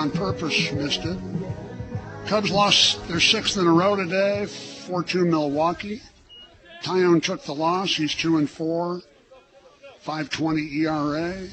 on purpose, missed it. Cubs lost their 6th in a row today, 4-2 Milwaukee. Tyone took the loss. He's 2-4, 5.20 ERA.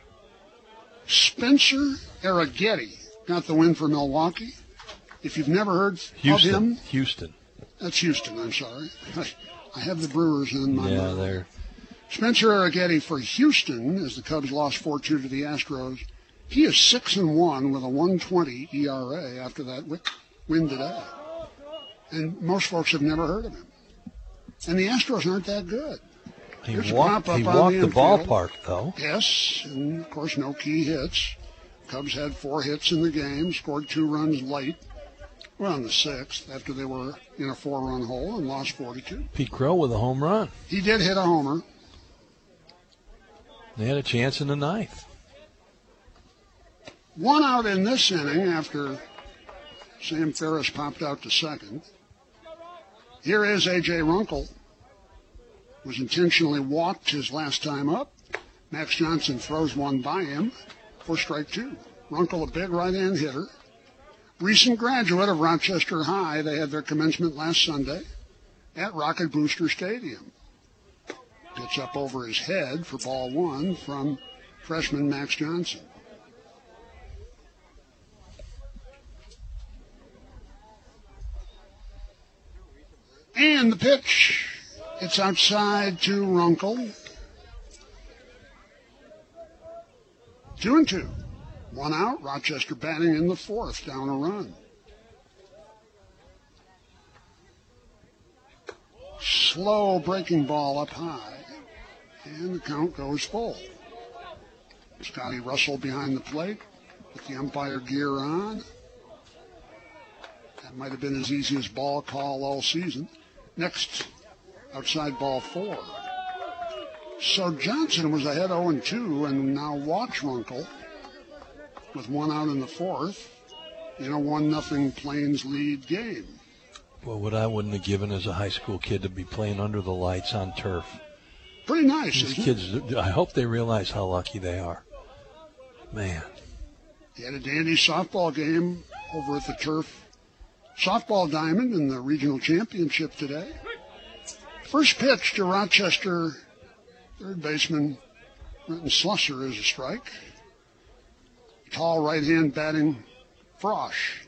Spencer Arrighetti got the win for Milwaukee. If you've never heard of him. Houston. That's Houston, I'm sorry. I have the Brewers in my mind. Yeah, they're. Spencer Arrighetti for Houston, as the Cubs lost 4-2 to the Astros. He is 6-1 with a 1.20 ERA after that win today. And most folks have never heard of him. And the Astros aren't that good. He walked the ballpark, though. Yes, and, of course, no key hits. Cubs had 4 hits in the game, scored 2 runs late. Well, in the 6th, after they were in a 4-run hole and lost 4-2. Pete Crow with a home run. He did hit a homer. They had a chance in the 9th. 1 out in this inning after Sam Ferris popped out to second. Here is A.J. Runkle. Was intentionally walked his last time up. Max Johnson throws one by him for strike 2. Runkle, a big right-hand hitter. Recent graduate of Rochester High. They had their commencement last Sunday at Rocket Booster Stadium. Pitch up over his head for ball 1 from freshman Max Johnson. And the pitch. It's outside to Runkle. 2-2. 1 out. Rochester batting in the 4th, down a run. Slow breaking ball up high. And the count goes full. Scotty Russell behind the plate with the umpire gear on. That might have been his easiest ball call all season. Next, outside ball 4. So Johnson was ahead 0-2 and now watch Runkle with 1 out in the 4th in a 1-0 Plains lead game. Well, what I wouldn't have given as a high school kid to be playing under the lights on turf. Pretty nice, These kids, I hope they realize how lucky they are. Man. He had a dandy softball game over at the Turf Softball Diamond in the regional championship today. First pitch to Rochester third baseman Renton Slusser is a strike. Tall right-hand batting Frosch.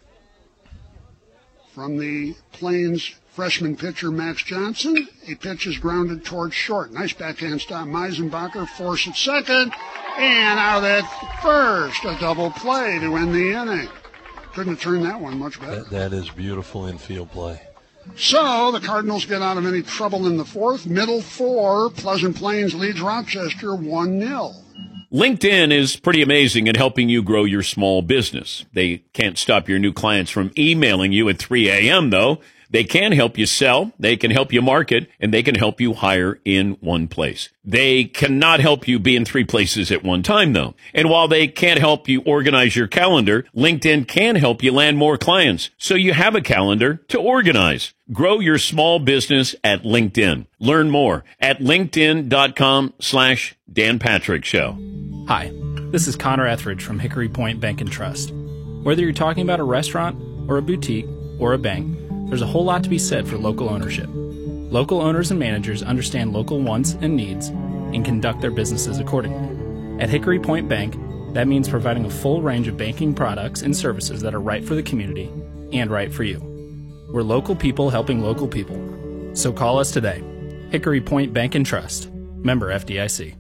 From the Plains freshman pitcher Max Johnson, a pitch is grounded towards short. Nice backhand stop. Meisenbacher force at second, and out at first. A double play to end the inning. Couldn't have turned that one much better. That is beautiful infield play. So the Cardinals get out of any trouble in the 4th. Middle 4, Pleasant Plains leads Rochester 1-0. LinkedIn is pretty amazing at helping you grow your small business. They can't stop your new clients from emailing you at 3 a.m., though. They can help you sell, they can help you market, and they can help you hire in one place. They cannot help you be in 3 places at one time, though. And while they can't help you organize your calendar, LinkedIn can help you land more clients so you have a calendar to organize. Grow your small business at LinkedIn. Learn more at linkedin.com/Dan Patrick Show. Hi, this is Connor Etheridge from Hickory Point Bank and Trust. Whether you're talking about a restaurant or a boutique or a bank, there's a whole lot to be said for local ownership. Local owners and managers understand local wants and needs and conduct their businesses accordingly. At Hickory Point Bank, that means providing a full range of banking products and services that are right for the community and right for you. We're local people helping local people. So call us today. Hickory Point Bank and Trust. Member FDIC.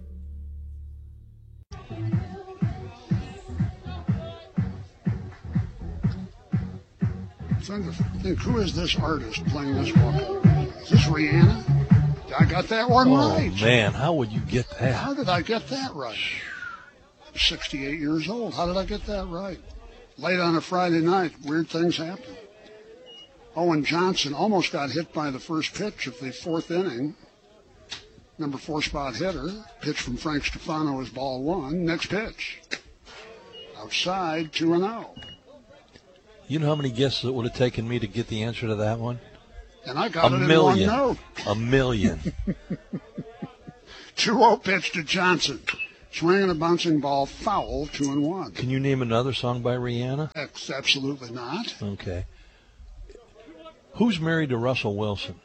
Trying to think, who is this artist playing this one? Is this Rihanna? I got that one right. Oh, man, how would you get that? How did I get that right? 68 years old. How did I get that right? Late on a Friday night, weird things happen. Owen Johnson almost got hit by the first pitch of the 4th inning. Number 4 spot hitter. Pitch from Frank Stefano is ball 1. Next pitch. Outside, 2-0. You know how many guesses it would have taken me to get the answer to that one? And I got it in 1 note. A million. 2-0 pitch to Johnson. Swinging a bouncing ball, foul, 2-1. Can you name another song by Rihanna? Absolutely not. Okay. Who's married to Russell Wilson?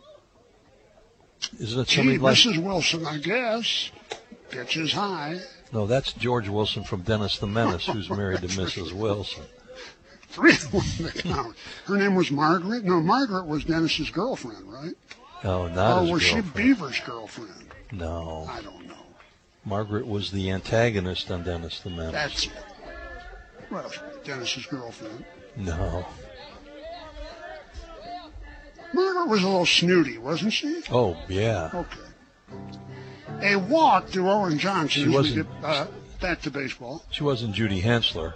Is it somebody like Mrs. Wilson, I guess. Pitch is high. No, that's George Wilson from Dennis the Menace, who's married to Mrs. Wilson. 3-1 to count. Her name was Margaret? No, Margaret was Dennis's girlfriend, right? No, not his Or was she girlfriend. Beaver's girlfriend? No. I don't know. Margaret was the antagonist on Dennis the Menace. That's it. Well, Dennis's girlfriend. No. Margaret was a little snooty, wasn't she? Oh, yeah. Okay. A walk to Owen Johnson. She wasn't. Back to baseball. She wasn't Judy Hensler.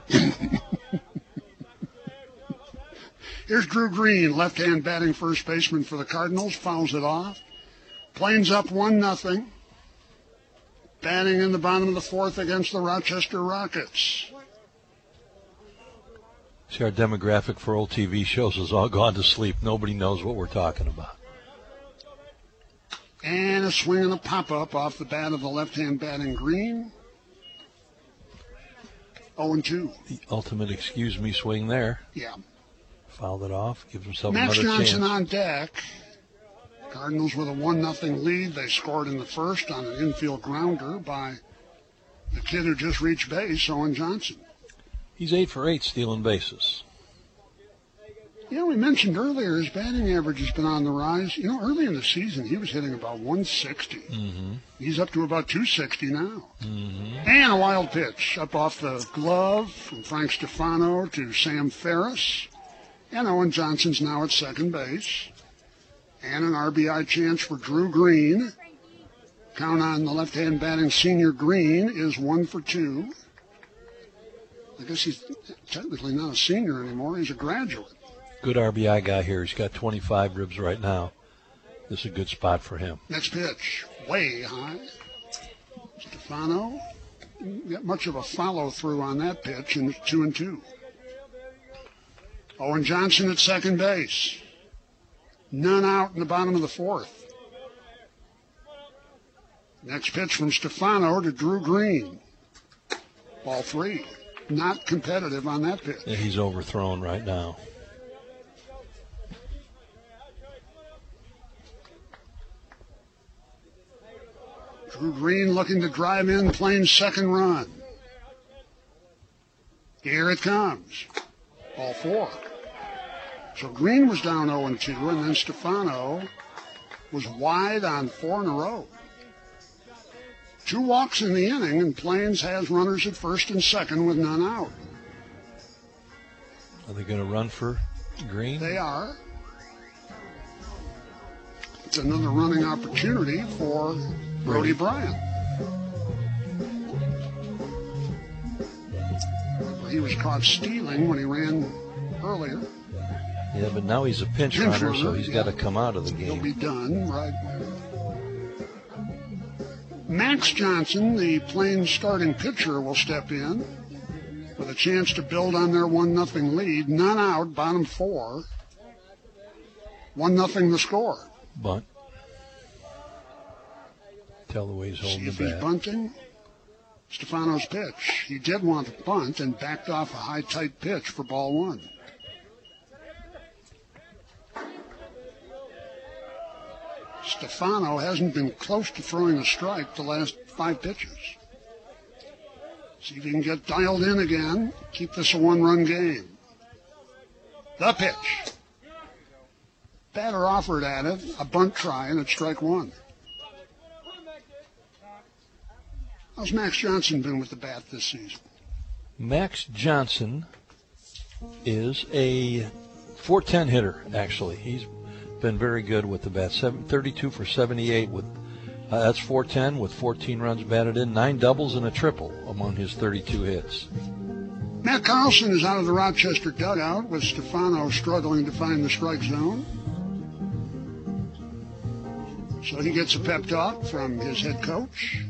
Here's Drew Green, left-hand batting first baseman for the Cardinals, fouls it off. Plains up 1-0. Batting in the bottom of the fourth against the Rochester Rockets. See, our demographic for old TV shows has all gone to sleep. Nobody knows what we're talking about. And a swing and a pop-up off the bat of the left-hand batting Green. 0-2. The ultimate excuse me swing there. Yeah. Fouled it off. Gives himself Max another Johnson chance. on deck. Cardinals with a 1-0 lead. They scored in the first on an infield grounder by the kid who just reached base, Owen Johnson. He's 8 for 8 stealing bases. You know, we mentioned earlier his batting average has been on the rise. You know, early in the season, he was hitting about 160. Mm-hmm. He's up to about 260 now. Mm-hmm. And a wild pitch up off the glove from Frank Stefano to Sam Ferris. And Owen Johnson's now at second base. And an RBI chance for Drew Green. Count on the left-hand batting senior Green is 1 for 2. I guess he's technically not a senior anymore. He's a graduate. Good RBI guy here. He's got 25 ribs right now. This is a good spot for him. Next pitch, way high. Stefano, got much of a follow-through on that pitch, and it's 2-2. Owen Johnson at second base. None out in the bottom of the fourth. Next pitch from Stefano to Drew Green. Ball 3. Not competitive on that pitch. Yeah, he's overthrown right now. Drew Green looking to drive in, playing second run. Here it comes. Ball 4. So Green was down 0-2, and then Stefano was wide on 4 in a row. 2 walks in the inning, and Plains has runners at first and second with none out. Are they going to run for Green? They are. It's another running opportunity for Brody Bryant. He was caught stealing when he ran earlier. Yeah, but now he's a pinch runner, so he's got to come out of the He'll game. be done, right? Max Johnson, the Plains starting pitcher, will step in with a chance to build on their 1-0 lead. None out, bottom 4. 1-0 the score. Bunt. Tell the way he's See holding if the he's bat. bunting. Stefano's pitch. He did want to bunt and backed off a high, tight pitch for ball 1. Stefano hasn't been close to throwing a strike the last 5 pitches. See if he can get dialed in again. Keep this a 1-run game. The pitch. Batter offered at it. A bunt try, and it's strike 1. How's Max Johnson been with the bat this season? Max Johnson is a .410 hitter, actually. He's been very good with the bat. 32 for 78 with that's .410 with 14 runs batted in, 9 doubles and a triple among his 32 hits. Matt Carlson is out of the Rochester dugout with Stefano struggling to find the strike zone. So he gets a pep talk from his head coach.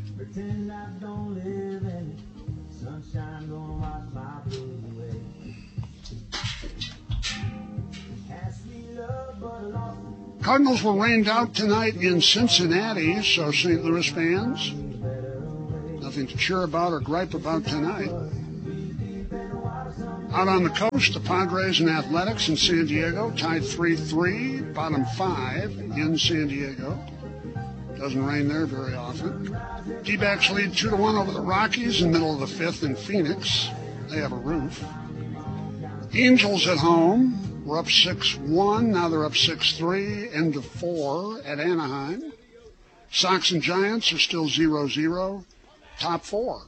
Cardinals were rained out tonight in Cincinnati, so St. Louis fans, 0 anything to cheer about or gripe about tonight. Out on the coast, the Padres and Athletics in San Diego tied 3-3, bottom 5 in San Diego. Doesn't rain there very often. D-backs lead 2-1 over the Rockies in the middle of the fifth in Phoenix. They have a roof. Angels at home were up 6-1. Now they're up 6-3. End of 4 at Anaheim. Sox and Giants are still 0-0. Top 4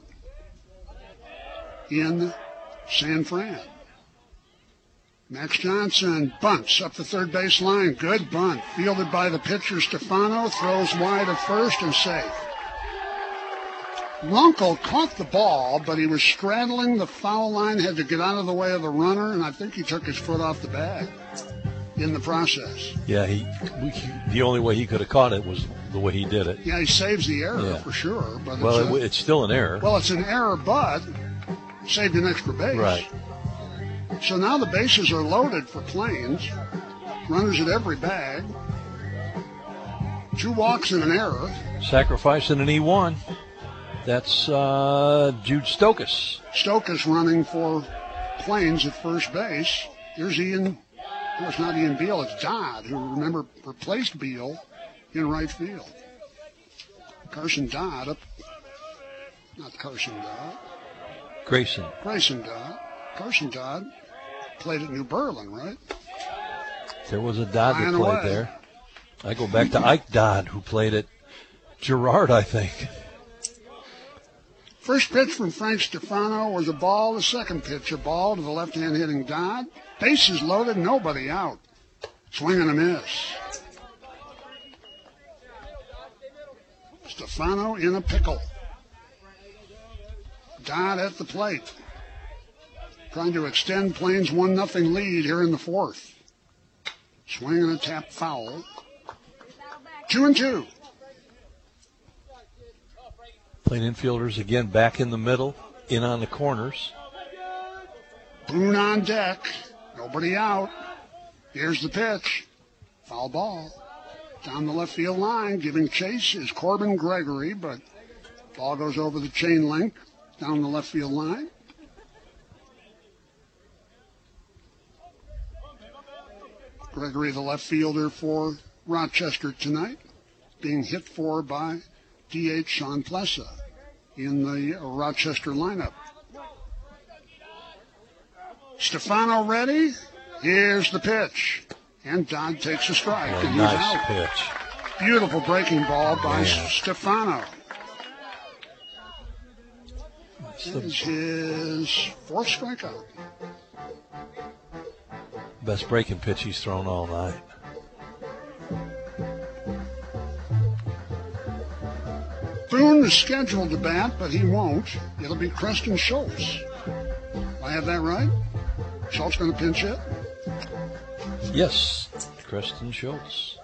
in San Fran. Max Johnson bunts up the third base line. Good bunt. Fielded by the pitcher Stefano. Throws wide at first and safe. Runkel caught the ball, but he was straddling the foul line, had to get out of the way of the runner, and I think he took his foot off the bag in the process. Yeah, the only way he could have caught it was the way he did it. Yeah, he saves the error for sure. But it's still an error. Well, it's an error, but saved an extra base. Right. So now the bases are loaded for Plains. Runners at every bag. 2 walks and an error. Sacrificing an E1. That's Jude Stokas. Stokas running for Plains at first base. Here's Ian. No, it's not Ian Beal. It's Dodd, who, remember, replaced Beal in right field. Carson Dodd up. Not Carson Dodd. Grayson Dodd. Carson Dodd played at New Berlin, right? There was a Dodd that played there. I go back to Ike Dodd, who played at Girard, I think. First pitch from Frank Stefano was a ball. The second pitch, a ball to the left-hand hitting Dodd. Bases loaded, nobody out. Swing and a miss. Stefano in a pickle. Dodd at the plate. Trying to extend Plains' 1-0 lead here in the fourth. Swing and a tap foul. 2-2. Plain infielders again back in the middle, in on the corners. Boone on deck. Nobody out. Here's the pitch. Foul ball. Down the left field line. Giving chase is Corbin Gregory, but ball goes over the chain link down the left field line. Gregory, the left fielder for Rochester tonight, being hit for by DH Sean Plessa in the Rochester lineup. Stefano ready. Here's the pitch. And Dodd takes a strike. Oh, and he's nice out. pitch. Beautiful breaking ball by Stefano. That is his 4th strikeout. Best breaking pitch he's thrown all night. Boone is scheduled to bat, but he won't. It'll be Preston Schultz. I have that right? Schultz going to pinch hit? Yes, Preston Schultz.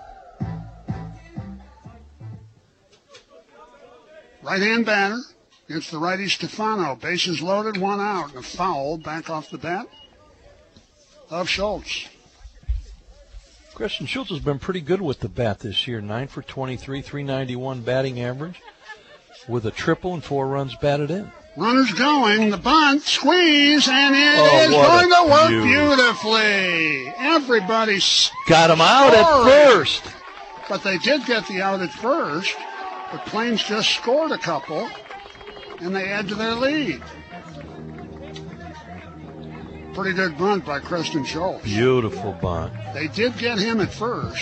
Right-hand batter. It's the righty Stefano. Bases loaded, 1 out. And a foul back off the bat of Schultz. Preston Schultz has been pretty good with the bat this year. 9 for 23, 391 batting average, with a triple and 4 runs batted in. Runners going, the bunt, squeeze, and it is going to work beautifully. Everybody's got him out at first. But they did get the out at first. But Plains just scored a couple, and they add to their lead. Pretty good bunt by Preston Schultz. Beautiful bunt. They did get him at first.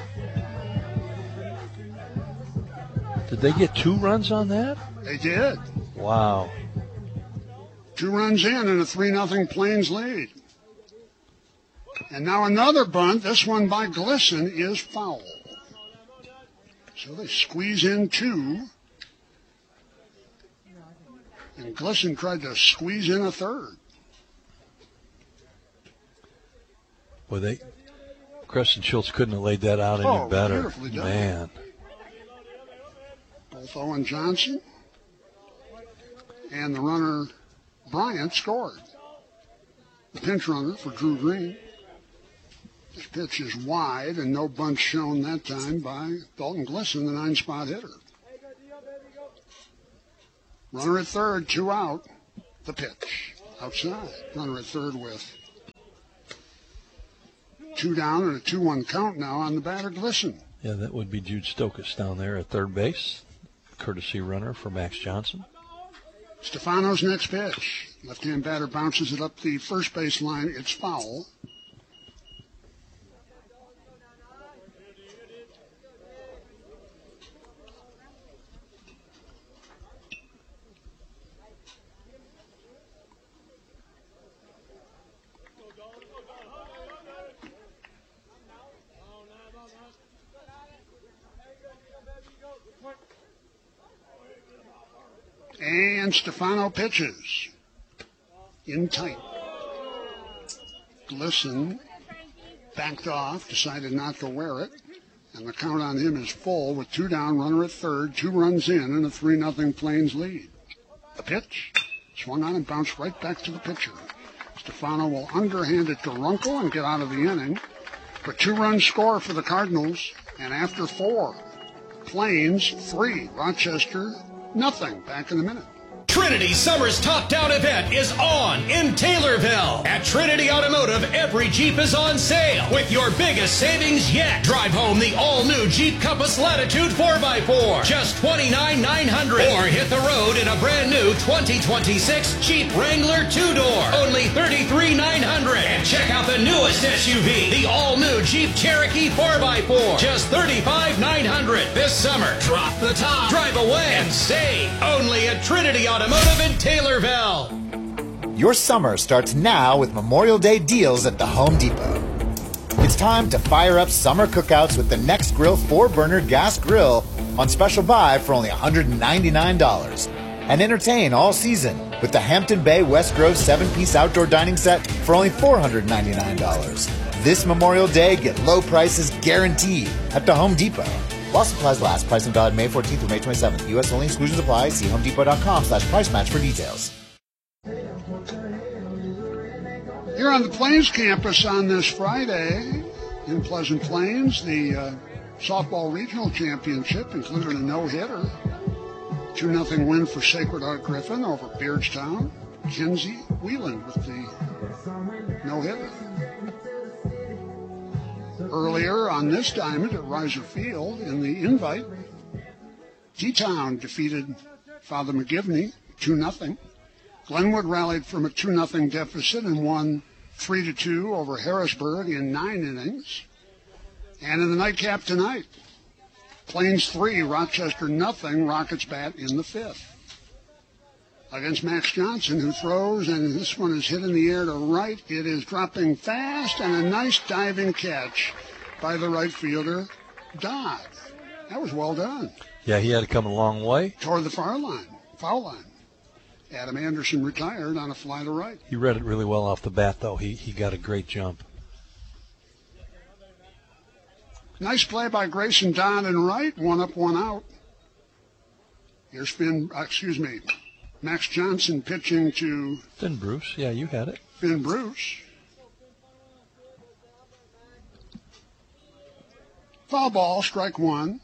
Did they get 2 runs on that? They did. Wow. 2 runs in and a 3-0 Plains lead. And now another bunt, this one by Glisson, is foul. So they squeeze in 2. And Glisson tried to squeeze in a 3rd. Well, Preston Schultz couldn't have laid that out any better. Beautifully done. Man. Both Owen Johnson and the runner Bryant scored. The pinch runner for Drew Green. This pitch is wide and no bunt shown that time by Dalton Glisson, the 9-spot hitter. Runner at third, 2 out. The pitch. Outside. Runner at third with 2 down and a 2-1 count now on the batter, Glisson. Yeah, that would be Jude Stokas down there at third base. Courtesy runner for Max Johnson. Stefano's next pitch. Left-hand batter bounces it up the first base line. It's foul. And Stefano pitches. In tight. Glisson backed off, decided not to wear it. And the count on him is full with 2 down, runner at third, 2 runs in, and a 3-0 Plains lead. The pitch. Swung on and bounced right back to the pitcher. Stefano will underhand it to Runkle and get out of the inning. But 2-run score for the Cardinals. And after 4, Plains 3, Rochester 0. Back in a minute. Trinity Summer's Top Down event is on in Taylorville. At Trinity Automotive, every Jeep is on sale with your biggest savings yet. Drive home the all-new Jeep Compass Latitude 4x4, just $29,900. Or hit the road in a brand-new 2026 Jeep Wrangler 2-door, only $33,900. And check out the newest SUV, the all-new Jeep Cherokee 4x4, just $35,900. This summer, drop the top, drive away, and save. Only at Trinity Automotive in Taylorville. Your summer starts now with Memorial Day deals at the Home Depot. It's time to fire up summer cookouts with the Next Grill 4-burner gas grill on special buy for only $199. And entertain all season with the Hampton Bay West Grove 7-piece outdoor dining set for only $499. This Memorial Day, get low prices guaranteed at the Home Depot. While supplies last, price and valid May 14th through May 27th. U.S. only, exclusions apply. See homedepot.com/price match for details. Here on the Plains campus on this Friday in Pleasant Plains, the softball regional championship included a no-hitter. 2-0 win for Sacred Heart Griffin over Beardstown. Kenzie Whelan with the no-hitter. Earlier on this diamond at Riser Field in the invite, T-Town defeated Father McGivney 2-0. Glenwood rallied from a 2-0 deficit and won 3-2 over Harrisburg in 9 innings. And in the nightcap tonight, Plains 3, Rochester 0, Rockets bat in the 5th. Against Max Johnson, who throws, and this one is hit in the air to right. It is dropping fast, and a nice diving catch by the right fielder, Dodd. That was well done. Yeah, he had to come a long way. Toward the foul line. Adam Anderson retired on a fly to right. He read it really well off the bat, though. He got a great jump. Nice play by Grayson Dodd in right, 1 up, 1 out. Here's Max Johnson pitching to Finn Bruce. Yeah, you had it. Finn Bruce. Foul ball, strike 1.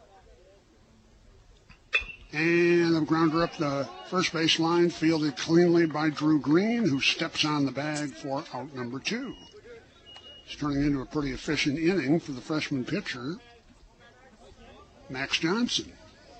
And a grounder up the first base line, fielded cleanly by Drew Green, who steps on the bag for out number 2. It's turning into a pretty efficient inning for the freshman pitcher, Max Johnson.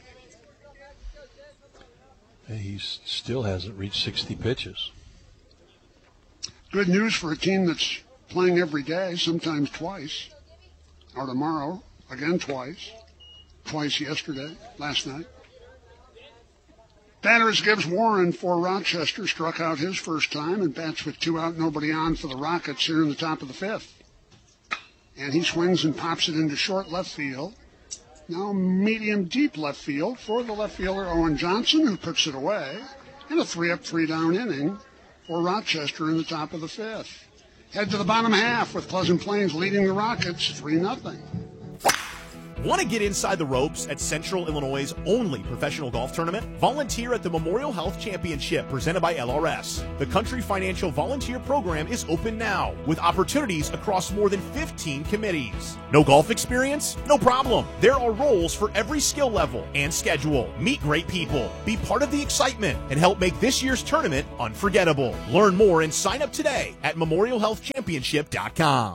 He still hasn't reached 60 pitches. Good news for a team that's playing every day, sometimes twice. Or tomorrow, again twice. Twice yesterday, last night. Batters Gibbs Warren for Rochester, struck out his first time and bats with 2 out, nobody on for the Rockets here in the top of the 5th. And he swings and pops it into short left field. Now medium deep left field for the left fielder Owen Johnson, who puts it away. And a 3-up, 3-down inning for Rochester in the top of the 5th. Head to the bottom half with Pleasant Plains leading the Rockets 3-0. Want to get inside the ropes at Central Illinois' only professional golf tournament? Volunteer at the Memorial Health Championship presented by LRS. The Country Financial Volunteer Program is open now with opportunities across more than 15 committees. No golf experience? No problem. There are roles for every skill level and schedule. Meet great people, be part of the excitement, and help make this year's tournament unforgettable. Learn more and sign up today at memorialhealthchampionship.com.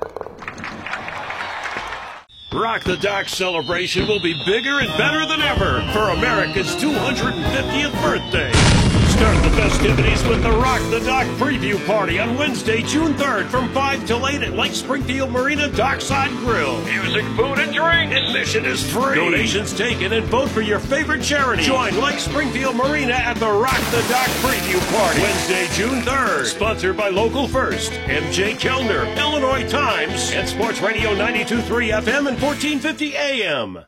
Rock the Dock celebration will be bigger and better than ever for America's 250th birthday. Start the festivities with the Rock the Dock preview party on Wednesday, June 3rd from 5 till 8 at Lake Springfield Marina Dockside Grill. Music, food, and drink. Admission is free. Donations taken and vote for your favorite charity. Join Lake Springfield Marina at the Rock the Dock preview party Wednesday, June 3rd. Sponsored by Local First, MJ Kellner, Illinois Times, and Sports Radio 92.3 FM and 1450 AM.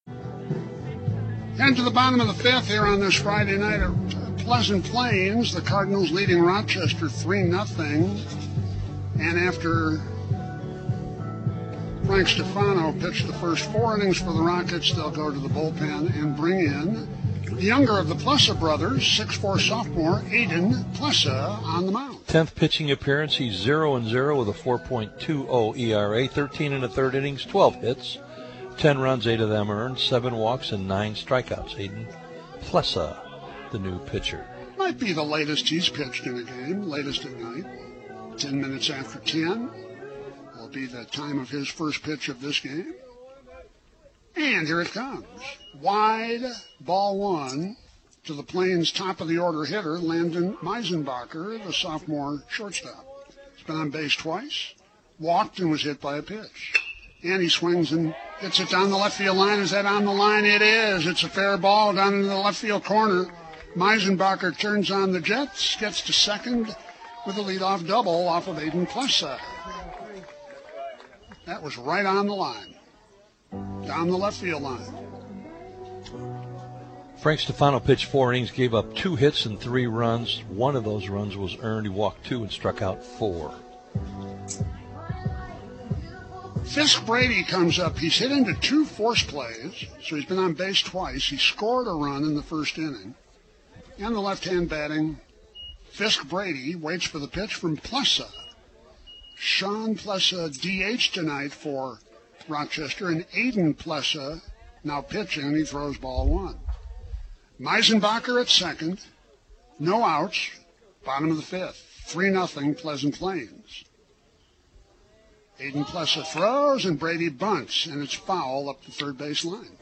And to the bottom of the fifth here on this Friday night at Pleasant Plains, the Cardinals leading Rochester 3-0. And after Frank Stefano pitched the first 4 innings for the Rockets, they'll go to the bullpen and bring in the younger of the Plessa brothers, 6'4" sophomore Aiden Plessa on the mound. 10th pitching appearance, he's 0-0 with a 4.20 ERA, 13 1/3 innings, 12 hits, 10 runs, 8 of them earned, 7 walks, and 9 strikeouts. Aiden Plessa, the new pitcher. Might be the latest he's pitched in a game, latest at night. 10 minutes after 10 will be the time of his first pitch of this game. And here it comes. Wide, ball 1 to the Plains' top-of-the-order hitter, Landon Meisenbacher, the sophomore shortstop. He's been on base twice, walked, and was hit by a pitch. And he swings and hits it down the left field line. Is that on the line? It is. It's a fair ball down into the left field corner. Meisenbacher turns on the Jets, gets to second with a leadoff double off of Aiden Plessa. That was right on the line, down the left field line. Frank Stefano pitched 4 innings, gave up 2 hits and 3 runs. 1 of those runs was earned. He walked 2 and struck out 4. Fisk Brady comes up. He's hit into 2 force plays, so he's been on base twice. He scored a run in the first inning. And the left-hand batting, Fisk Brady waits for the pitch from Plessa. Sean Plessa DH tonight for Rochester, and Aiden Plessa now pitching, and he throws ball 1. Meisenbacher at second, no outs, bottom of the fifth, 3-0 Pleasant Plains. Aiden Plessa throws, and Brady bunts, and it's foul up the third base line.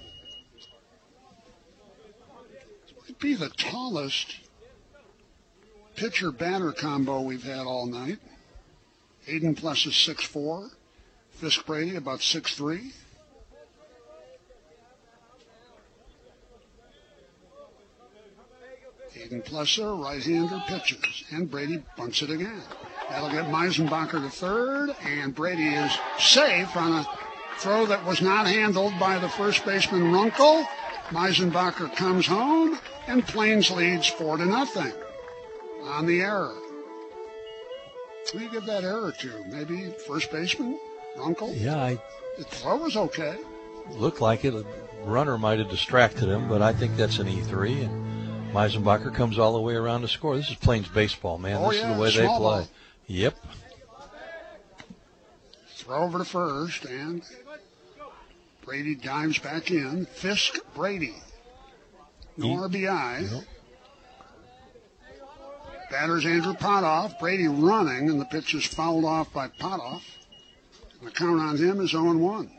Might be the tallest pitcher-batter combo we've had all night. Aiden Plessa 6'4", Fisk Brady about 6'3". Aiden Plessa, right-hander, pitches, and Brady bunts it again. That'll get Meisenbacher to third, and Brady is safe on a throw that was not handled by the first baseman Runkle. Meisenbacher comes home, and Plains leads 4-0 on the error. Who do you give that error to? Maybe first baseman Runkle? Yeah, the throw was okay. Looked like it. A runner might have distracted him, but I think that's an E3. And Meisenbacher comes all the way around to score. This is Plains baseball, man. This is the way they play. Ball. Yep. Throw over to first, and Brady dives back in. Fisk Brady. No RBI. Nope. Batter's Andrew Potoff. Brady running, and the pitch is fouled off by Potoff. And the count on him is 0-1.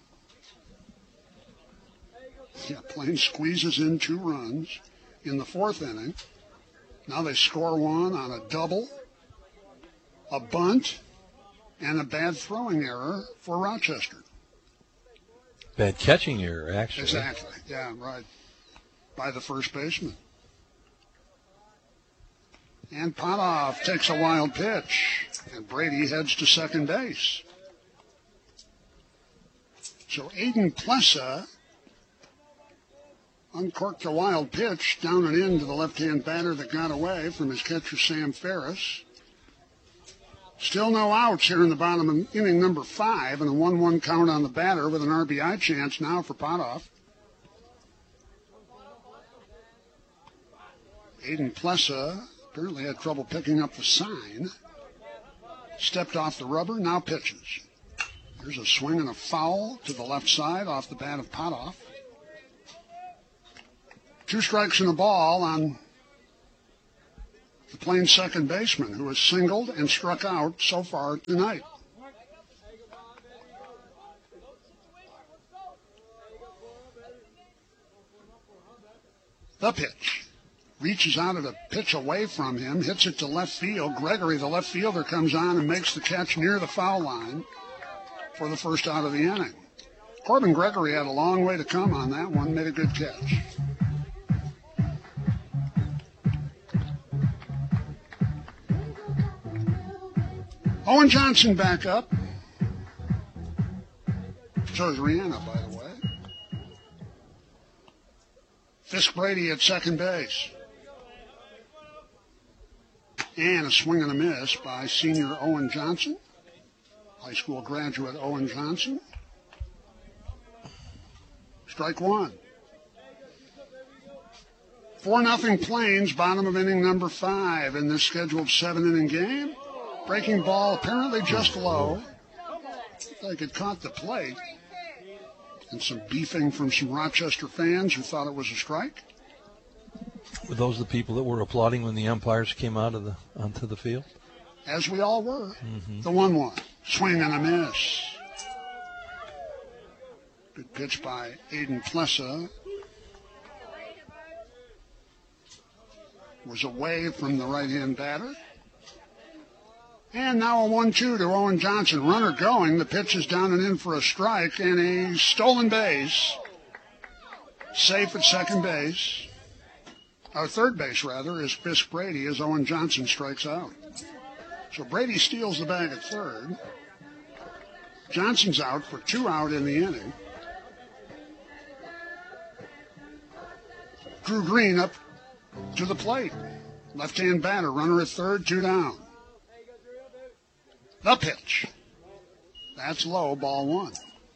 Yeah, Plains squeezes in 2 runs in the 4th inning. Now they score 1 on a double, a bunt, and a bad throwing error for Rochester. Bad catching error, actually. Exactly. Yeah, right. By the first baseman. And Potoff takes a wild pitch, and Brady heads to second base. So Aiden Plessa uncorked a wild pitch down and in to the left-hand batter that got away from his catcher, Sam Ferris. Still no outs here in the bottom of inning number 5, and a 1-1 count on the batter with an RBI chance now for Potoff. Aiden Plessa apparently had trouble picking up the sign. Stepped off the rubber, now pitches. Here's a swing and a foul to the left side off the bat of Potoff. 2 strikes and a ball on the Plains second baseman, who has singled and struck out so far tonight. The pitch. Reaches out at a pitch away from him, hits it to left field. Gregory, the left fielder, comes on and makes the catch near the foul line for the first out of the inning. Corbin Gregory had a long way to come on that one, made a good catch. Owen Johnson back up. So is Rihanna, by the way. Fisk Brady at second base. And a swing and a miss by senior Owen Johnson. High school graduate Owen Johnson. Strike 1. 4-0 Plains, bottom of inning number 5 in this scheduled 7-inning game. Breaking ball apparently just low. Looked like it caught the plate. And some beefing from some Rochester fans who thought it was a strike. Were those the people that were applauding when the umpires came onto the field? As we all were. The 1-1. Swing and a miss. Good pitch by Aiden Plessa. Was away from the right-hand batter. And now a 1-2 to Owen Johnson. Runner going. The pitch is down and in for a strike and a stolen base. Safe at second base. Or third base, rather, is Fisk Brady as Owen Johnson strikes out. So Brady steals the bag at third. Johnson's out for 2 out in the inning. Drew Green up to the plate. Left-hand batter, runner at third, 2 down. The pitch. That's low, ball 1.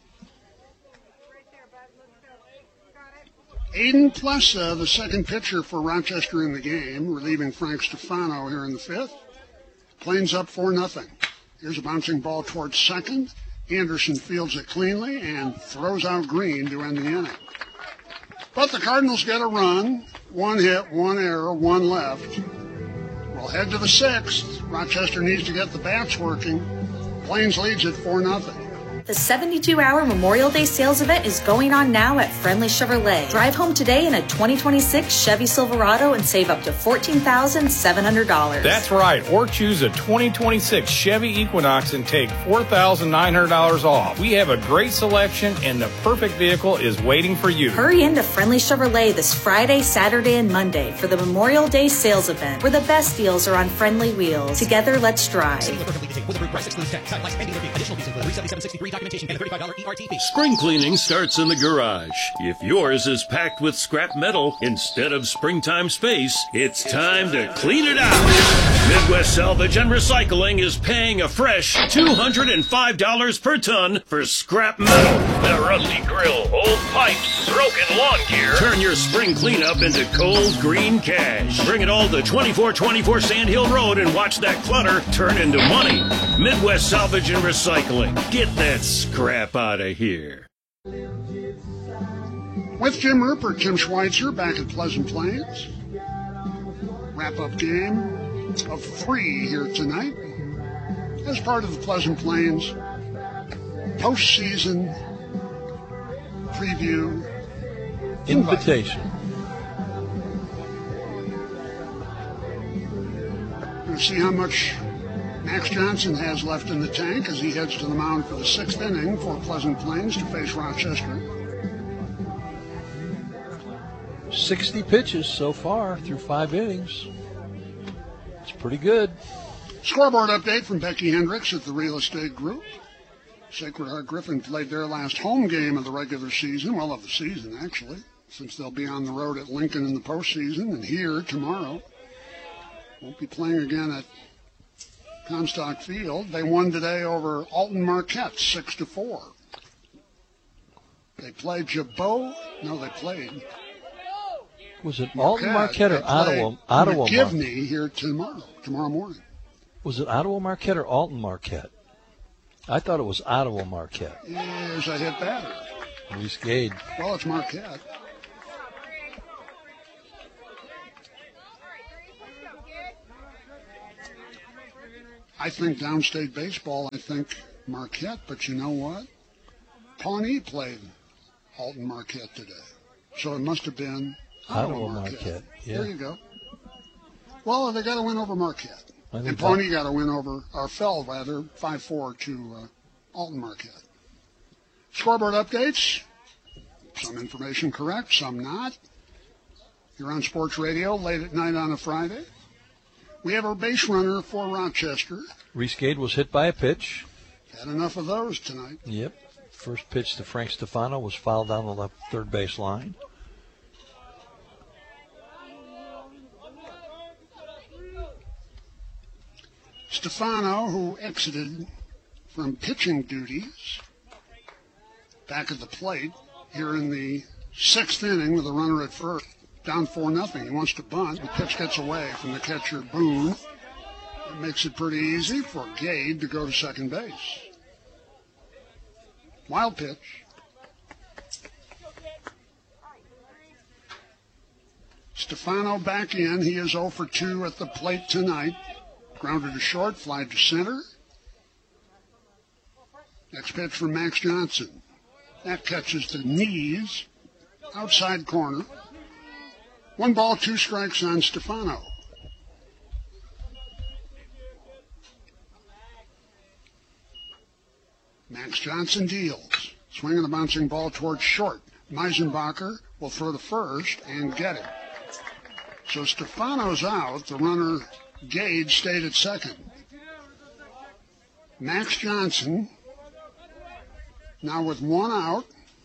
Aiden Plessa, the second pitcher for Rochester in the game, relieving Frank Stefano here in the 5th. Plains up 4-0. Here's a bouncing ball towards second. Anderson fields it cleanly and throws out Green to end the inning. But the Cardinals get a run. 1 hit, 1 error, 1 left. We'll head to the 6th. Rochester needs to get the bats working. Plains leads at 4-0. The 72-hour Memorial Day sales event is going on now at Friendly Chevrolet. Drive home today in a 2026 Chevy Silverado and save up to $14,700. That's right. Or choose a 2026 Chevy Equinox and take $4,900 off. We have a great selection and the perfect vehicle is waiting for you. Hurry into Friendly Chevrolet this Friday, Saturday, and Monday for the Memorial Day sales event, where the best deals are on friendly wheels. Together, let's drive. Spring cleaning starts in the garage. If yours is packed with scrap metal instead of springtime space, it's time to clean it out. Midwest Salvage and Recycling is paying a fresh $205 per ton for scrap metal. The rusty grill, old pipes, broken lawn gear. Turn your spring cleanup into cold green cash. Bring it all to 2424 Sand Hill Road and watch that clutter turn into money. Midwest Salvage and Recycling. Get that scrap out of here. With Jim Rupert, Tim Schweitzer back at Pleasant Plains. Wrap-up game of 3 here tonight as part of the Pleasant Plains postseason preview invitation. Going to see how much Max Johnson has left in the tank as he heads to the mound for the 6th inning for Pleasant Plains to face Rochester. 60 pitches so far through 5 innings. It's pretty good. Scoreboard update from Becky Hendricks at the Real Estate Group. Sacred Heart Griffin played their last home game of the regular season, well, of the season, actually, since they'll be on the road at Lincoln in the postseason and here tomorrow. Won't be playing again at Comstock Field. They won today over Alton Marquette 6-4. They played Jabot. No, they played. Was it Alton Marquette or Ottawa Marquette? McGivney here tomorrow morning. Was it Ottawa Marquette or Alton Marquette? I thought it was Ottawa Marquette. Here's a hit batter. Reese Gade. Well, it's Marquette. I think downstate baseball, I think Marquette, but you know what? Pawnee played Alton Marquette today. So it must have been Ottawa Marquette. Yeah. There you go. Well, they got to win over Marquette. And Pawnee got to win over, or fell rather, 5-4 to Alton Marquette. Scoreboard updates. Some information correct, some not. You're on Sports Radio late at night on a Friday. We have our base runner for Rochester. Reese Gade was hit by a pitch. Had enough of those tonight. Yep. First pitch to Frank Stefano was fouled down the left third base line. Stefano, who exited from pitching duties, back at the plate here in the sixth inning with a runner at first. Down 4-0. He wants to bunt. The pitch gets away from the catcher, Boone. It makes it pretty easy for Gade to go to second base. Wild pitch. Stefano back in. He is 0 for 2 at the plate tonight. Grounded to short, fly to center. Next pitch from Max Johnson. That catches the knees. Outside corner. 1 ball, 2 strikes on Stefano. Max Johnson deals. Swinging the bouncing ball towards short. Meisenbacher will throw to first and get it. So Stefano's out. The runner, Gade, stayed at second. Max Johnson, now with 1 out.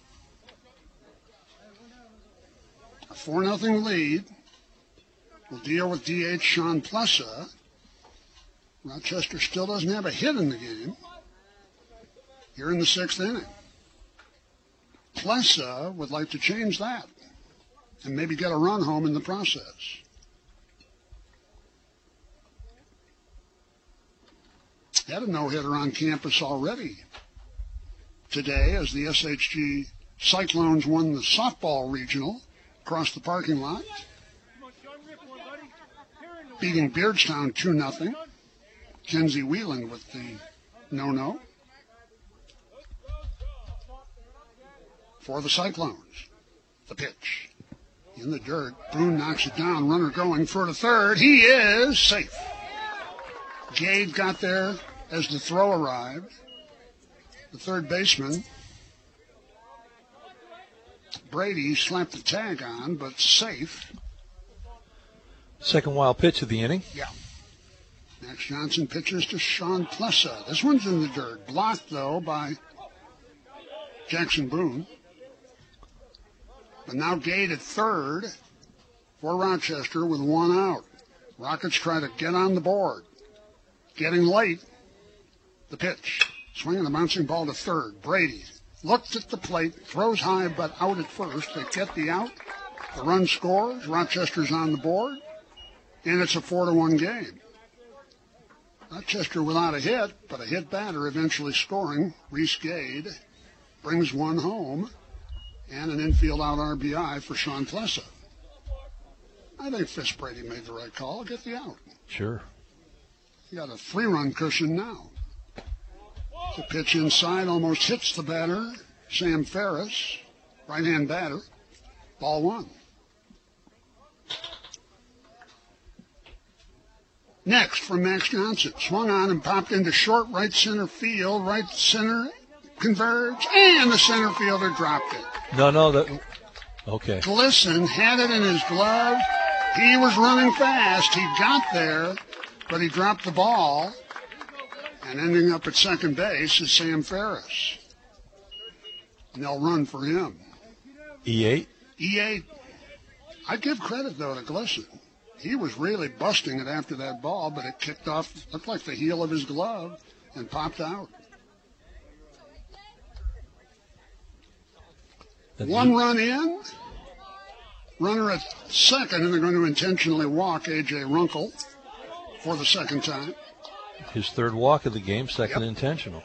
A 4-0 lead. Will deal with DH Sean Plessa. Rochester still doesn't have a hit in the game. Here in the sixth inning. Plessa would like to change that and maybe get a run home in the process. Had a no-hitter on campus already today as the SHG Cyclones won the softball regional across the parking lot, beating Beardstown 2-0. Kenzie Whelan with the no-no for the Cyclones. The pitch in the dirt. Boone knocks it down. Runner going for the third. He is safe. Gade got there as the throw arrived. The third baseman, Brady, slapped the tag on, but safe. Second wild pitch of the inning. Yeah. Max Johnson pitches to Sean Plessa. This one's in the dirt. Blocked, though, by Jackson Boone. But now Gade at third for Rochester with 1 out. Rockets try to get on the board. Getting late. The pitch. Swinging the bouncing ball to third. Brady looks at the plate, throws high but out at first. They get the out. The run scores. Rochester's on the board. And it's a 4-1 game. Rochester without a hit, but a hit batter eventually scoring. Reese Gade brings one home. And an infield out RBI for Sean Plessa. I think Fisk Brady made the right call. Get the out. Sure. You got a 3-run cushion now. The pitch inside almost hits the batter, Sam Ferris, right-hand batter. Ball 1. Next from Max Johnson. Swung on and popped into short right center field. Right center converged, and the center fielder dropped it. Okay. Glisson had it in his glove. He was running fast. He got there, but he dropped the ball. And ending up at second base is Sam Ferris. And they'll run for him. E8? E8. I give credit, though, to Glisson. He was really busting it after that ball, but it kicked off, looked like the heel of his glove, and popped out. One run in, runner at second, and they're going to intentionally walk A.J. Runkle for the second time. His third walk of the game, second intentional.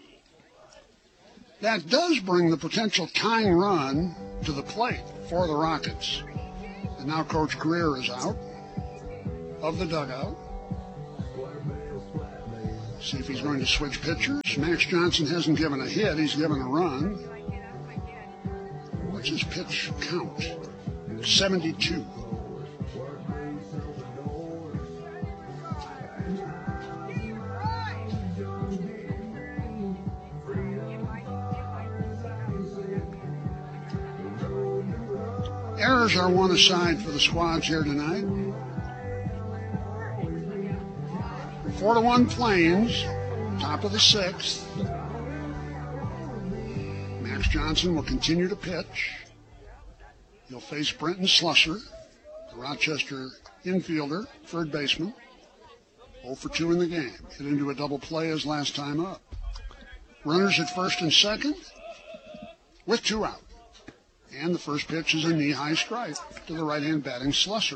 That does bring the potential tying run to the plate for the Rockets. And now Coach Greer is out of the dugout. See if he's going to switch pitchers. Max Johnson hasn't given a hit. He's given a run. What's his pitch count? 72. Errors are one aside for the squads here tonight. 4-1 Plains, top of the sixth. Max Johnson will continue to pitch. He'll face Brenton Slusser, the Rochester infielder, third baseman. 0 for 2 in the game. Hit into a double play his last time up. Runners at first and second with 2 out. And the first pitch is a knee-high strike to the right-hand batting Slusser.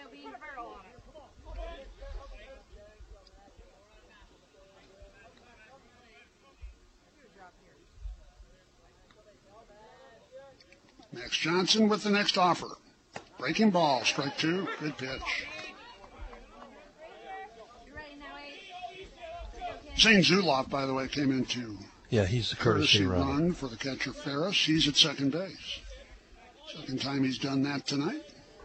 Max Johnson with the next offer. Breaking ball, strike 2, good pitch. Zane Zuloff, by the way, came into he's the courtesy run for the catcher Ferris. He's at second base. Second time he's done that tonight.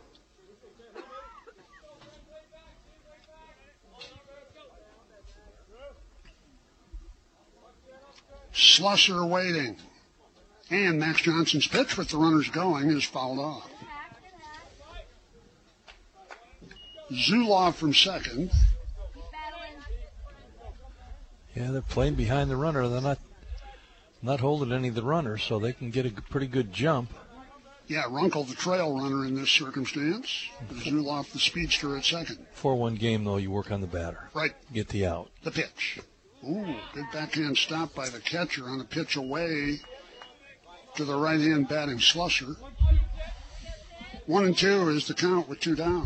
Slusser waiting. And Max Johnson's pitch with the runners going is fouled off. Zuloff from second. Yeah, they're playing behind the runner. They're not holding any of the runners, so they can get a pretty good jump. Yeah, Runkle the trail runner in this circumstance. Zuloff the speedster at second. 4-1 game, though, you work on the batter. Right. Get the out. The pitch. Ooh, good backhand stop by the catcher on a pitch away to the right-hand batting Slusser. 1-2 is the count with 2 down.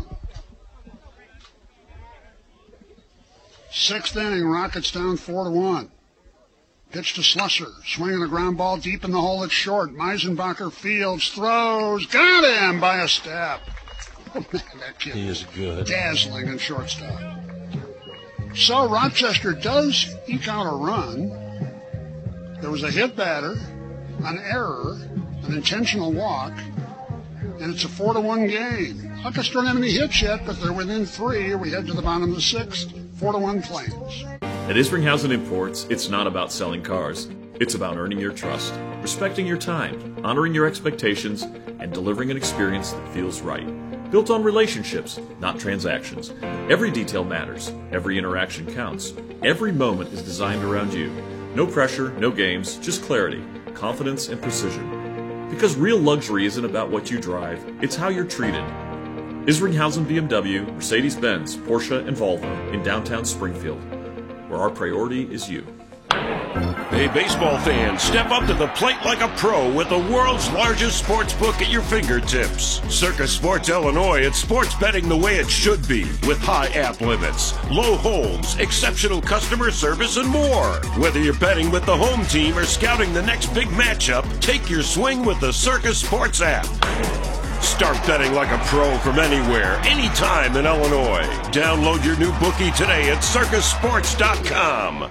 Sixth inning, Rockets down 4-1. Pitch to Slusser, swinging a ground ball deep in the hole. It's short. Meisenbacher fields, throws, got him by a step. Oh, man, that kid he is good. Dazzling in shortstop. So Rochester does eke out a run. There was a hit batter, an error, an intentional walk, and it's a 4-1 game. Rockets don't have any hits yet, but they're within 3. We head to the bottom of the 6th. 4-1 Plains. At Isringhausen Imports, it's not about selling cars. It's about earning your trust, respecting your time, honoring your expectations, and delivering an experience that feels right. Built on relationships, not transactions. Every detail matters. Every interaction counts. Every moment is designed around you. No pressure, no games, just clarity, confidence, and precision. Because real luxury isn't about what you drive, it's how you're treated. Isringhausen BMW, Mercedes-Benz, Porsche, and Volvo in downtown Springfield, where our priority is you. Hey, baseball fans, step up to the plate like a pro with the world's largest sports book at your fingertips. Circus Sports Illinois, it's sports betting the way it should be, with high app limits, low holds, exceptional customer service, and more. Whether you're betting with the home team or scouting the next big matchup, take your swing with the Circus Sports app. Start betting like a pro from anywhere, anytime in Illinois. Download your new bookie today at circusports.com.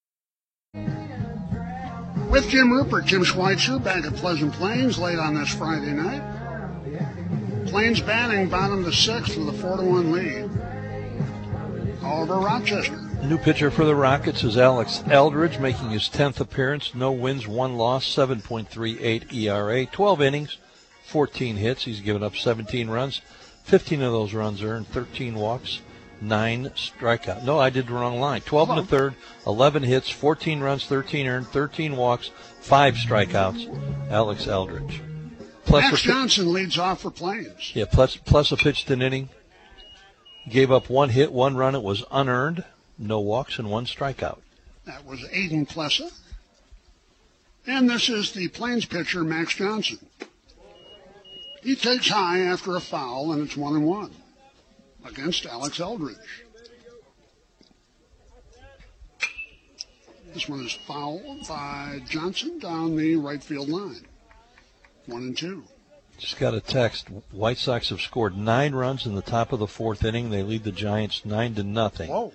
With Jim Rupert, Tim Schweitzer back at Pleasant Plains late on this Friday night. Plains batting bottom of the 6th with a 4-1 lead over Rochester. The new pitcher for the Rockets is Alex Eldridge, making his 10th appearance. No wins, 1 loss, 7.38 ERA, 12 innings, 14 hits. He's given up 17 runs. 15 of those runs earned, 13 walks, 9 strikeouts. No, I did the wrong line. 12 and a third, 11 hits, 14 runs, 13 earned, 13 walks, 5 strikeouts. Alex Eldridge. Max Johnson leads off for Plains. Yeah, plus a pitched an inning. Gave up 1 hit, 1 run. It was unearned. No walks and 1 strikeout. That was Aiden Plessa. And this is the Plains pitcher, Max Johnson. He takes high after a foul, and it's 1-1 against Alex Eldridge. This one is fouled by Johnson down the right field line. 1-2. Just got a text. White Sox have scored 9 runs in the top of the 4th inning. They lead the Giants 9-0. Whoa.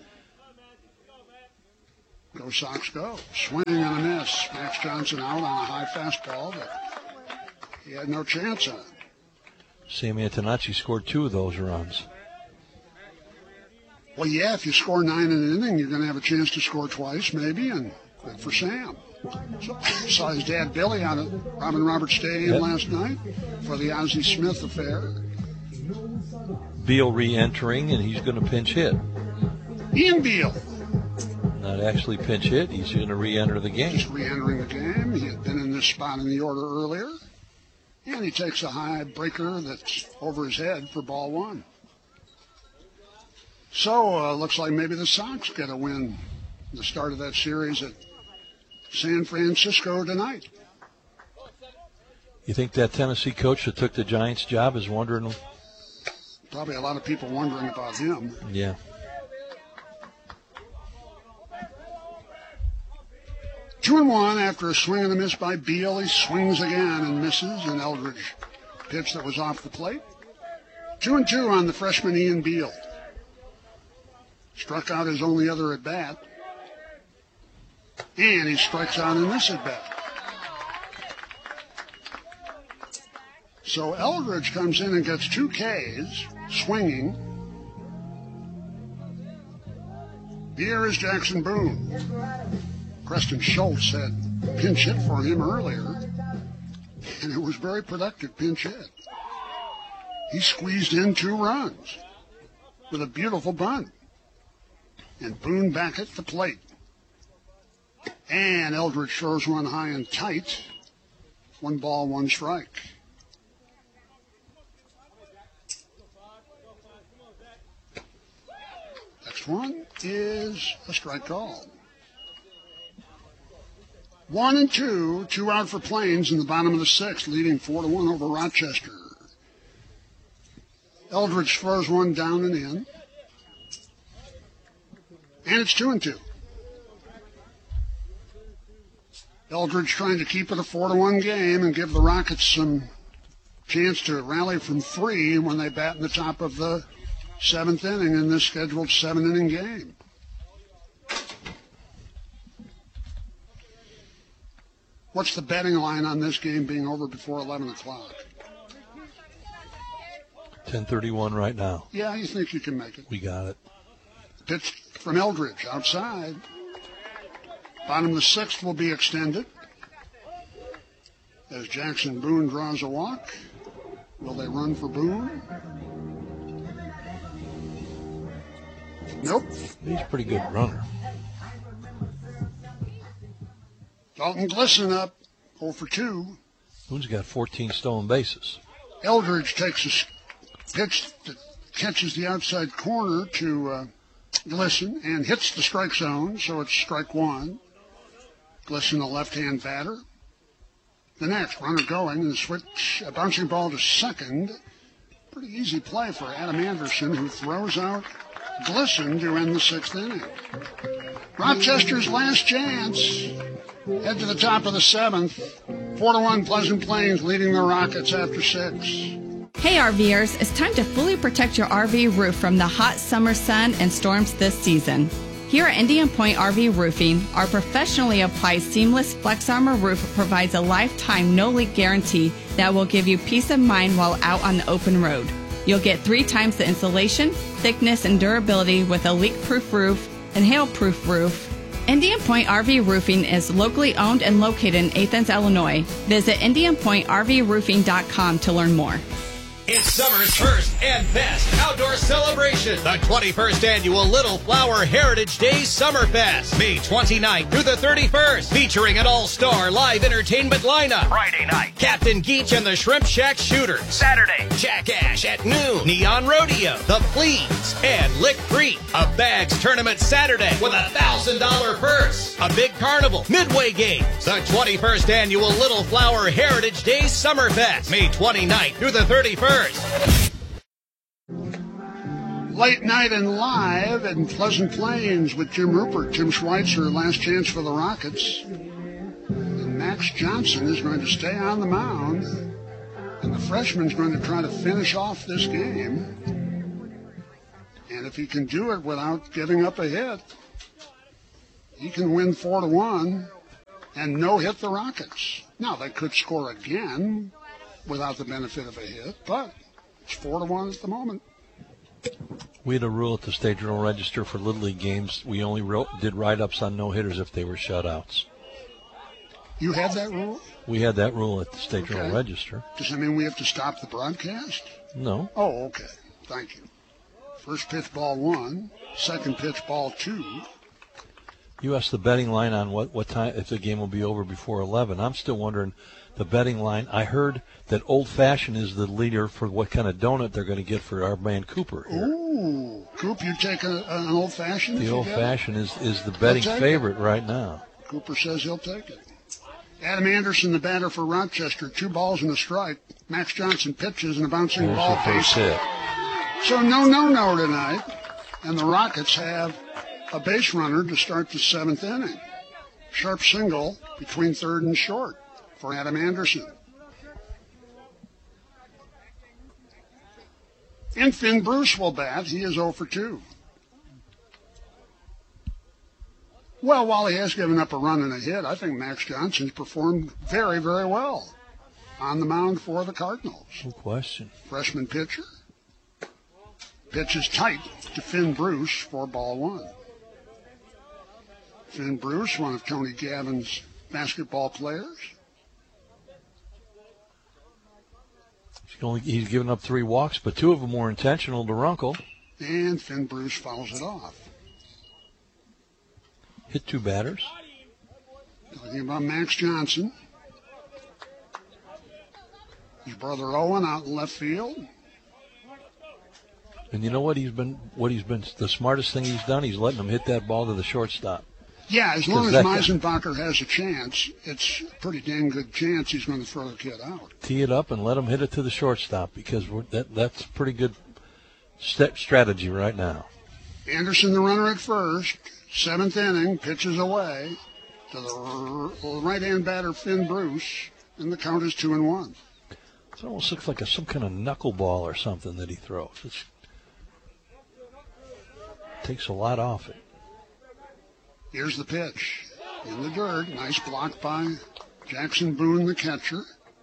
Go Sox go. Swing and a miss. Max Johnson out on a high fastball that he had no chance on. Sam Antonacci scored 2 of those runs. Well, yeah, if you score 9 in an inning, you're going to have a chance to score twice, maybe, and good for Sam. So, saw his dad Billy out at Robin Roberts Stadium last night for the Ozzie Smith affair. Beal re-entering, and he's going to pinch hit. Ian Beal. Not actually pinch hit. He's going to re-enter the game. Just re-entering the game. He had been in this spot in the order earlier. And he takes a high breaker that's over his head for ball 1. So, looks like maybe the Sox get a win the start of that series at San Francisco tonight. You think that Tennessee coach that took the Giants job is wondering? Probably a lot of people wondering about him. Yeah. 2-1 after a swing and a miss by Beal. He swings again and misses an Eldridge pitch that was off the plate. 2-2 on the freshman Ian Beal. Struck out his only other at bat. And he strikes out in this at bat. So Eldridge comes in and gets 2 Ks, swinging. Here is Jackson Boone. Preston Schultz had pinch hit for him earlier, and it was very productive pinch hit. He squeezed in 2 runs with a beautiful bunt. And Boone back at the plate. And Eldridge throws one high and tight. 1 ball, 1 strike. Next one is a strike call. 1-2, 2 out for Plains in the bottom of the 6th, leading 4-1 over Rochester. Eldridge throws one down and in. And it's 2-2. Eldridge trying to keep it a 4-1 game and give the Rockets some chance to rally from 3 when they bat in the top of the 7th inning in this scheduled 7-inning game. What's the betting line on this game being over before 11 o'clock? 10:31 right now. Yeah, you think you can make it. We got it. Pitch from Eldridge outside. Bottom of the 6th will be extended as Jackson Boone draws a walk. Will they run for Boone? Nope. He's a pretty good runner. Dalton Glisson up 0 for 2. Boone's got 14 stolen bases. Eldridge takes a pitch that catches the outside corner to Glisson and hits the strike zone, so it's strike 1. Glisson, a left-hand batter. The next, runner going, and switch, a bouncing ball to second. Pretty easy play for Adam Anderson, who throws out Glisson to end the 6th inning. Rochester's last chance. Head to the top of the 7th. 4-1 Pleasant Plains leading the Rockets after 6. Hey RVers, it's time to fully protect your RV roof from the hot summer sun and storms this season. Here at Indian Point RV Roofing, our professionally applied seamless Flex Armor roof provides a lifetime no-leak guarantee that will give you peace of mind while out on the open road. You'll get 3 times the insulation, thickness, and durability with a leak-proof roof and hail-proof roof. Indian Point RV Roofing is locally owned and located in Athens, Illinois. Visit IndianPointRVRoofing.com to learn more. It's summer's first and best outdoor celebration. The 21st Annual Little Flower Heritage Days Summerfest. May 29th through the 31st. Featuring an all-star live entertainment lineup. Friday night, Captain Geach and the Shrimp Shack Shooters. Saturday, Jack Ash at noon. Neon Rodeo, The Fleas, and Lick Creek. A bags tournament Saturday with a $1,000 purse. A big carnival, Midway Games. The 21st Annual Little Flower Heritage Days Summerfest. May 29th through the 31st. Late night and live in Pleasant Plains with Jim Rupert, Tim Schweitzer, last chance for the Rockets. And Max Johnson is going to stay on the mound. And the freshman's going to try to finish off this game. And if he can do it without giving up a hit, he can win 4-1 and no-hit the Rockets. Now, they could score again without the benefit of a hit, but it's 4-1 at the moment. We had a rule at the State Journal-Register for Little League games. We only did write-ups on no-hitters if they were shutouts. You had that rule? We had that rule at the State Journal-Register. Does that mean we have to stop the broadcast? No. Oh, okay. Thank you. First pitch, ball 1. Second pitch, ball 2. You asked the betting line on what time, if the game will be over before 11. I'm still wondering the betting line. I heard that Old Fashioned is the leader for what kind of donut they're going to get for our man Cooper here. Ooh, Coop, you take an Old Fashioned? The Old Fashioned is the betting favorite right now. Cooper says he'll take it. Adam Anderson, the batter for Rochester, 2 balls and a strike. Max Johnson pitches and a bouncing ball face hit. So no tonight. And the Rockets have a base runner to start the 7th inning. Sharp single between third and short for Adam Anderson. And Finn Bruce will bat. He is 0 for 2. Well, while he has given up a run and a hit, I think Max Johnson's performed very, very well on the mound for the Cardinals. No question. Freshman pitcher. Pitch is tight to Finn Bruce for ball 1. Finn Bruce, one of Tony Gavin's basketball players. He's given up 3 walks, but 2 of them were intentional to Runkle. And Finn Bruce fouls it off. Hit 2 batters. Talking about Max Johnson. His brother Owen out in left field. And you know what he's been the smartest thing he's done? He's letting him hit that ball to the shortstop. Yeah, as long as Meisenbacher has a chance, it's a pretty dang good chance he's going to throw the kid out. Tee it up and let him hit it to the shortstop because that's pretty good strategy right now. Anderson, the runner at first, 7th inning, pitches away to the right-hand batter Finn Bruce, and the count is 2-1. It almost looks like some kind of knuckleball or something that he throws. It takes a lot off it. Here's the pitch. In the dirt. Nice block by Jackson Boone, the catcher.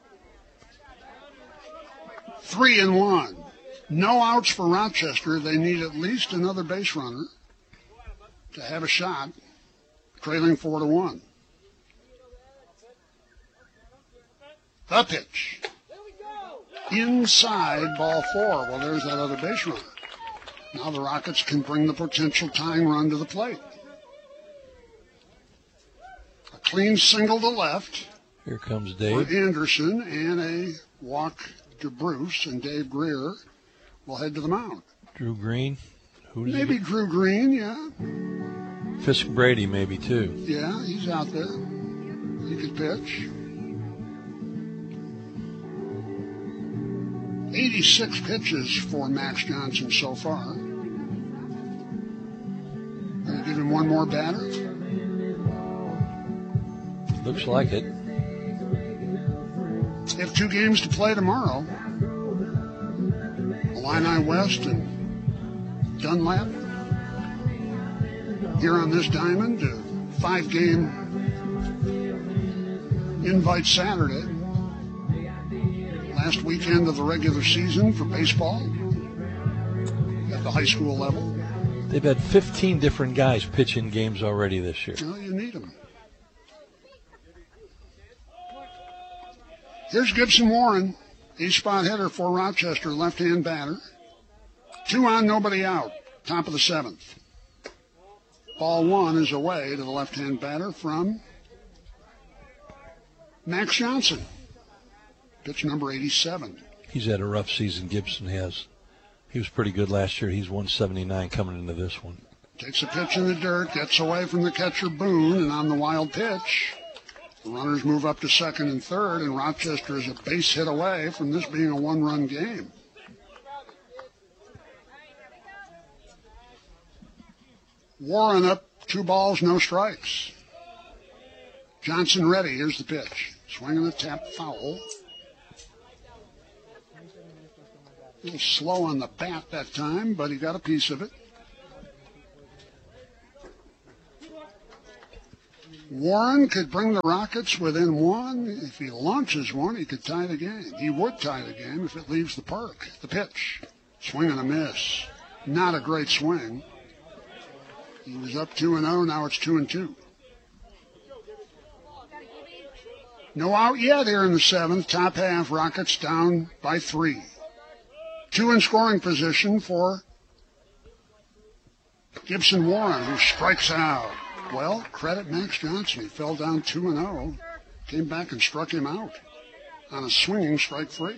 3-1. No outs for Rochester. They need at least another base runner to have a shot, trailing 4-1. The pitch. Inside, ball 4. Well, there's that other base runner. Now the Rockets can bring the potential tying run to the plate. A clean single to left. Here comes Dave. For Anderson, and a walk to Bruce, and Dave Greer will head to the mound. Drew Green. Maybe Drew Green, yeah. Fisk Brady maybe too. Yeah, he's out there. He could pitch. 86 pitches for Max Johnson so far. Gonna give him one more batter. Looks like it. They have 2 games to play tomorrow. Illini West and Dunlap. Here on this diamond, a 5-game invite Saturday. Last weekend of the regular season for baseball at the high school level. They've had 15 different guys pitch in games already this year. Well, you need them. Here's Gibson Warren A-spot hitter for Rochester, left-hand batter. 2 on, nobody out. Top of the 7th. Ball 1 is away to the left-hand batter from Max Johnson. Pitch number 87. He's had a rough season, Gibson has. He was pretty good last year. He's 179 coming into this one. Takes a pitch in the dirt, gets away from the catcher Boone, and on the wild pitch, the runners move up to second and third, and Rochester is a base hit away from this being a one-run game. Warren up, 2 balls, no strikes. Johnson ready. Here's the pitch. Swinging a tap foul. A little slow on the bat that time, but he got a piece of it. Warren could bring the Rockets within 1. If he launches one, he could tie the game. He would tie the game if it leaves the park. The pitch. Swing and a miss. Not a great swing. He was up 2-0, now it's 2-2. No out yet here in the 7th. Top half, Rockets down by 3. 2 in scoring position for Gibson Warren, who strikes out. Well, credit Max Johnson. He fell down 2-0, came back and struck him out on a swinging strike 3.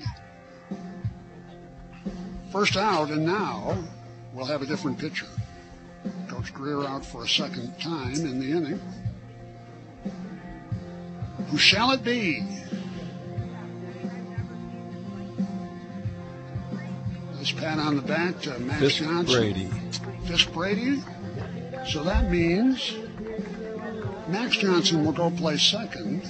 First out, and now we'll have a different pitcher. Coach Greer out for a second time in the inning. Who shall it be? Nice pat on the back to Max Fisk Johnson. Brady. Fisk Brady. So that means Max Johnson will go play second.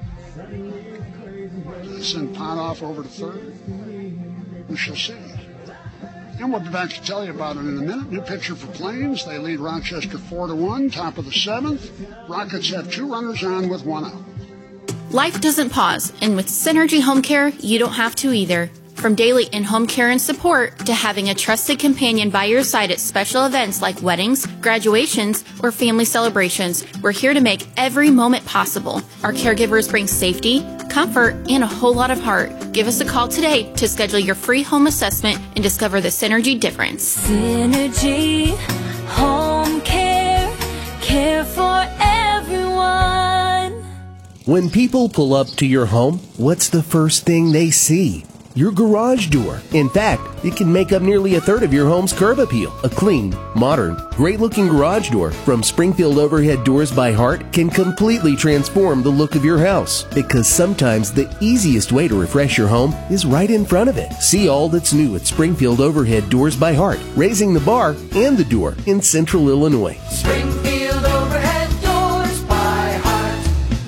Send Potoff over to third. We shall see. And we'll be back to tell you about it in a minute. New pitcher for Plains. They lead Rochester 4-1, top of the 7th. Rockets have 2 runners on with 1 out. Life doesn't pause, and with Synergy Home Care, you don't have to either. From daily in-home care and support to having a trusted companion by your side at special events like weddings, graduations, or family celebrations, we're here to make every moment possible. Our caregivers bring safety, comfort, and a whole lot of heart. Give us a call today to schedule your free home assessment and discover the Synergy difference. Synergy Home Care, care for everyone. When people pull up to your home, what's the first thing they see? Your garage door. In fact, it can make up nearly 1/3 of your home's curb appeal. A clean, modern, great-looking garage door from Springfield Overhead Doors by Hart can completely transform the look of your house. Because sometimes the easiest way to refresh your home is right in front of it. See all that's new at Springfield Overhead Doors by Hart, raising the bar and the door in Central Illinois. Springfield Overhead Doors by Hart.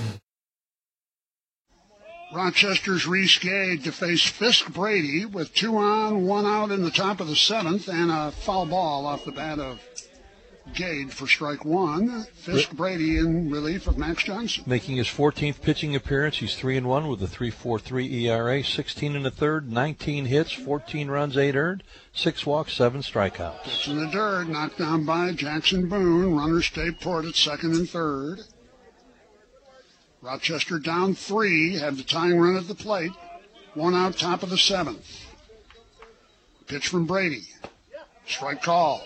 Rochester's Reese Gade to face Fisk Brady with 2 on, 1 out in the top of the 7th, and a foul ball off the bat of Gade for strike 1. Fisk Brady in relief of Max Johnson. Making his 14th pitching appearance, he's 3-1 with a 3.43 ERA, 16 1/3, 19 hits, 14 runs, 8 earned, 6 walks, 7 strikeouts. Pitch in the dirt, knocked down by Jackson Boone. Runners stay put at second and third. Rochester down 3, have the tying run at the plate. 1 out, top of the 7th. Pitch from Brady. Strike call.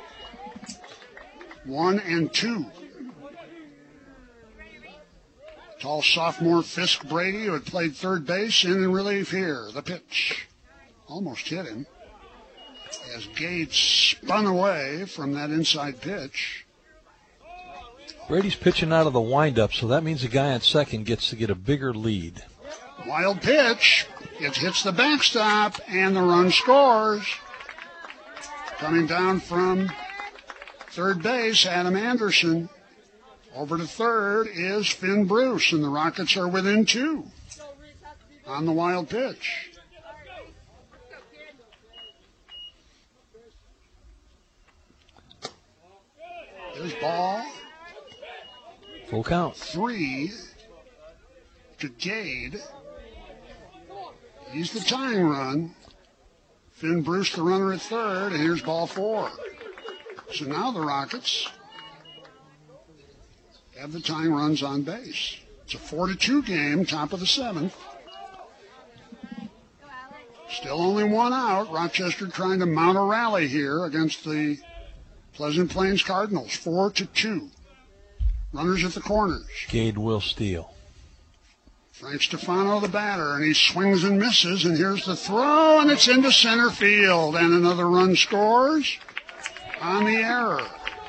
1-2. Tall sophomore Fisk Brady, who had played third base, in relief here. The pitch. Almost hit him as Gade spun away from that inside pitch. Brady's pitching out of the windup, so that means the guy on second gets to get a bigger lead. Wild pitch. It hits the backstop, and the run scores. Coming down from third base, Adam Anderson. Over to third is Finn Bruce, and the Rockets are within 2 on the wild pitch. There's ball. Full count. 3 to Gade. He's the tying run. Finn Bruce, the runner at third, and here's ball 4. So now the Rockets have the tying runs on base. It's a 4-2 game, top of the 7th. Still only one out. Rochester trying to mount a rally here against the Pleasant Plains Cardinals. 4-2. Runners at the corners. Gade will steal. Frank Stefano, the batter, and he swings and misses, and here's the throw, and it's into center field, and another run scores on the error.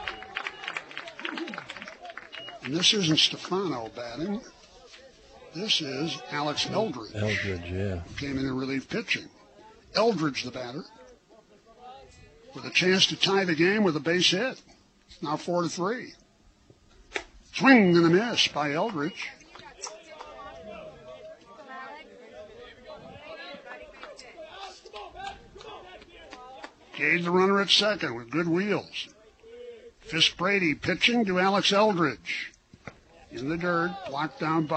And this isn't Stefano batting. This is Alex Eldridge. Eldridge, yeah. Who came in relief pitching. Eldridge, the batter, with a chance to tie the game with a base hit. It's now 4-3. Swing and a miss by Eldridge. Gade the runner at second with good wheels. Fisk Brady pitching to Alex Eldridge. In the dirt, blocked down by